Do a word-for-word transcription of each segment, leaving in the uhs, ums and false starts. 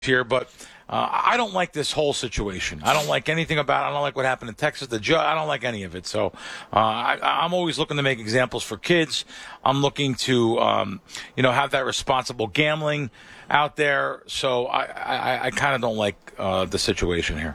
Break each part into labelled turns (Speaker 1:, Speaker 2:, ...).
Speaker 1: here, but uh, I don't like this whole situation. I don't like anything about it. I don't like what happened in Texas. The judge, I don't like any of it. So uh, I, I'm always looking to make examples for kids. I'm looking to, um, you know, have that responsible gambling out there. So I, I, I kind of don't like uh, the situation here.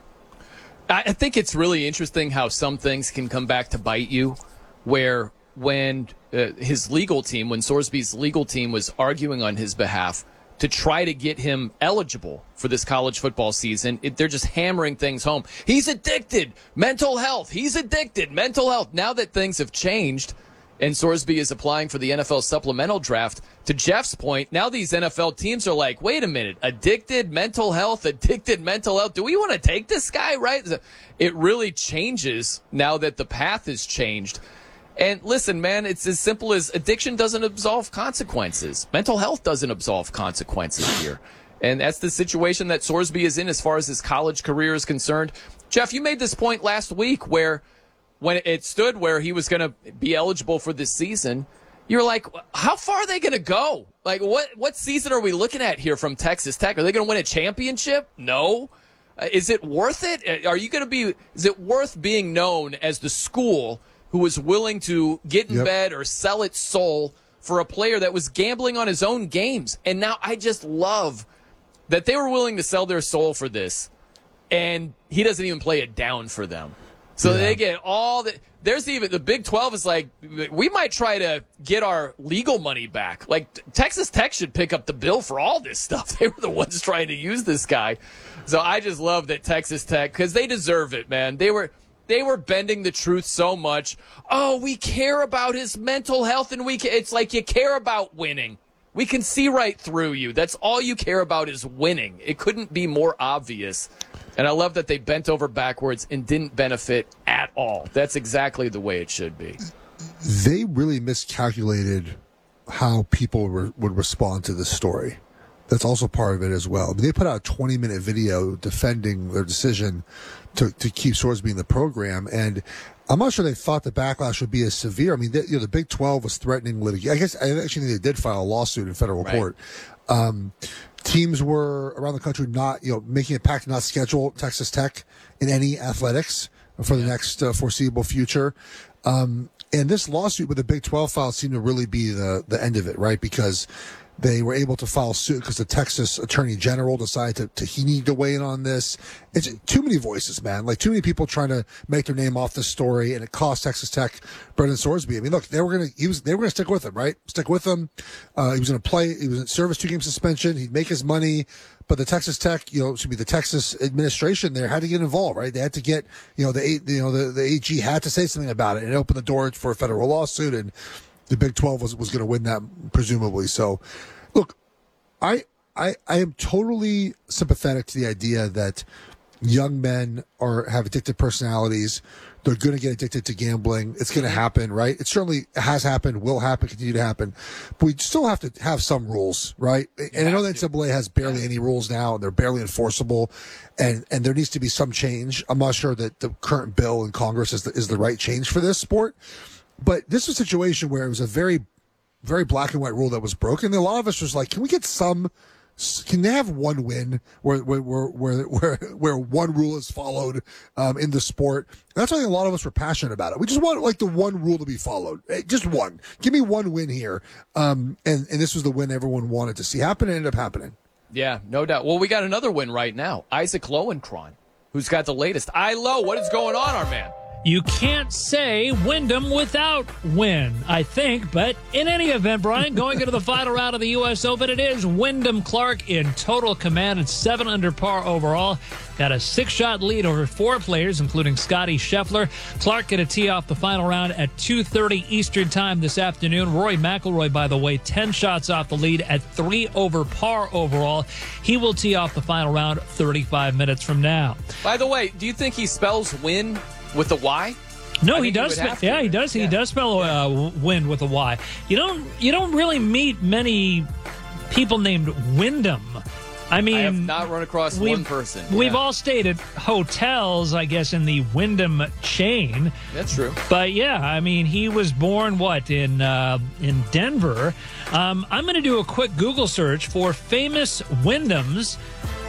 Speaker 2: I think it's really interesting how some things can come back to bite you, where when uh, his legal team, when Sorsby's legal team was arguing on his behalf to try to get him eligible for this college football season, it, they're just hammering things home. He's addicted. Mental health. He's addicted. Mental health. Now that things have changed and Sorsby is applying for the N F L supplemental draft, to Jeff's point, now these N F L teams are like, wait a minute, addicted, mental health, addicted, mental health. Do we want to take this guy, right? It really changes now that the path has changed. And listen, man, it's as simple as addiction doesn't absolve consequences. Mental health doesn't absolve consequences here. And that's the situation that Sorsby is in as far as his college career is concerned. Jeff, you made this point last week where when it stood where he was going to be eligible for this season, you're like, how far are they going to go? Like, what, what season are we looking at here from Texas Tech? Are they going to win a championship? No. Uh, is it worth it? Are you going to be, is it worth being known as the school who was willing to get in yep. bed or sell its soul for a player that was gambling on his own games? And now I just love that they were willing to sell their soul for this, and he doesn't even play it down for them. So yeah. they get all the – there's even – the Big twelve is like, we might try to get our legal money back. Like, Texas Tech should pick up the bill for all this stuff. They were the ones trying to use this guy. So I just love that Texas Tech – because they deserve it, man. They were – They were bending the truth so much. Oh, we care about his mental health, and we ca- it's like you care about winning. We can see right through you. That's all you care about is winning. It couldn't be more obvious. And I love that they bent over backwards and didn't benefit at all. That's exactly the way it should be.
Speaker 3: They really miscalculated how people re- would respond to this story. That's also part of it as well. I mean, they put out a twenty-minute video defending their decision to, to keep Sorsby in the program, and I'm not sure they thought the backlash would be as severe. I mean, they, you know, the Big twelve was threatening litigation. I guess I actually think they did file a lawsuit in federal right. court. Um, teams were around the country not, you know, making a pact to not schedule Texas Tech in any athletics for the yeah. next uh, foreseeable future. Um, and this lawsuit with the Big twelve filed seemed to really be the the end of it, right? Because they were able to file suit because the Texas Attorney General decided to, to he needed to weigh in on this. It's too many voices, man. Like too many people trying to make their name off this story, and it cost Texas Tech Brendan Sorsby. I mean, look, they were gonna he was they were gonna stick with him, right? Stick with him. Uh, he was gonna play. He was in service two game suspension. He'd make his money. But the Texas Tech, you know, it should be the Texas administration there had to get involved, right? They had to get, you know, the you know the the A G had to say something about it and open the door for a federal lawsuit, and the Big twelve was, was going to win that, presumably. So, look, I, I I am totally sympathetic to the idea that young men are have addictive personalities. They're going to get addicted to gambling. It's going to happen, right? It certainly has happened, will happen, continue to happen. But we still have to have some rules, right? And I know the N C double A has barely any rules now, and they're barely enforceable. And and there needs to be some change. I'm not sure that the current bill in Congress is the, is the right change for this sport. But this was a situation where it was a very, very black and white rule that was broken. And a lot of us was like, can we get some, can they have one win where where where where, where one rule is followed um, in the sport? And that's why a lot of us were passionate about it. We just want like the one rule to be followed. Just one. Give me one win here. Um, and, and this was the win everyone wanted to see happen and ended up happening.
Speaker 2: Yeah, no doubt. Well, we got another win right now. Isaac Lowenkron, who's got the latest. I-Lo, what is going on, our man?
Speaker 4: You can't say Wyndham without win, I think. But in any event, Brian, going into the final round of the U S Open, it is Wyndham Clark in total command. It's seven under par overall. Got a six-shot lead over four players, including Scotty Scheffler. Clark going to tee off the final round at two thirty Eastern time this afternoon. Rory McIlroy, by the way, ten shots off the lead at three over par overall. He will tee off the final round thirty-five minutes from now.
Speaker 2: By the way, do you think he spells win with a Y?
Speaker 4: No, he does. He yeah, he does. Yeah. He does spell uh, win with a Y. You don't. You don't really meet many people named Wyndham. I mean,
Speaker 2: I have not run across one person.
Speaker 4: We've
Speaker 2: yeah.
Speaker 4: all stayed at hotels, I guess, in the Wyndham chain.
Speaker 2: That's true.
Speaker 4: But yeah, I mean, he was born what in uh, in Denver. Um, I'm going to do a quick Google search for famous Wyndhams.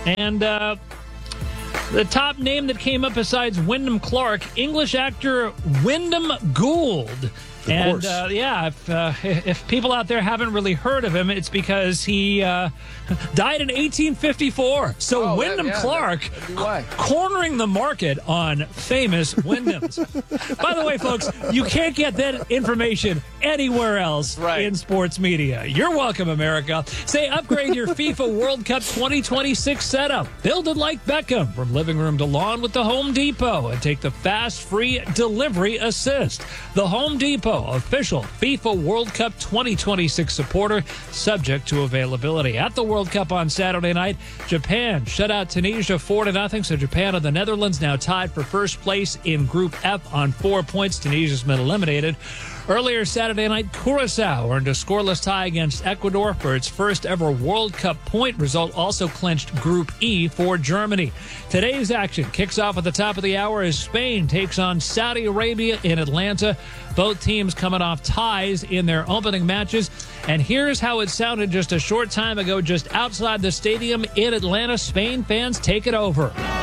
Speaker 4: And uh, the top name that came up besides Wyndham Clark, English actor Wyndham Gould.
Speaker 3: Of
Speaker 4: and
Speaker 3: course.
Speaker 4: Uh, yeah, if, uh, if people out there haven't really heard of him, it's because he uh, died in eighteen fifty-four. So
Speaker 2: Oh,
Speaker 4: Wyndham
Speaker 2: yeah, yeah,
Speaker 4: Clark
Speaker 2: that'd be why.
Speaker 4: cornering the market on famous Wyndhams. By the way, folks, you can't get that information anywhere else
Speaker 2: Right.
Speaker 4: in sports media. You're welcome, America. Say, upgrade your FIFA World Cup twenty twenty-six setup. Build it like Beckham from living room to lawn with the Home Depot and take the fast, free delivery assist. The Home Depot, official FIFA World Cup twenty twenty-six supporter, subject to availability. At the World Cup on Saturday night, Japan shut out Tunisia four to nothing. So Japan and the Netherlands now tied for first place in Group F on four points. Tunisia's been eliminated. Earlier Saturday night, Curacao earned a scoreless tie against Ecuador for its first ever World Cup point. Result also clinched Group E for Germany. Today's action kicks off at the top of the hour as Spain takes on Saudi Arabia in Atlanta. Both teams coming off ties in their opening matches. And here's how it sounded just a short time ago, just outside the stadium in Atlanta. Spain fans take it over.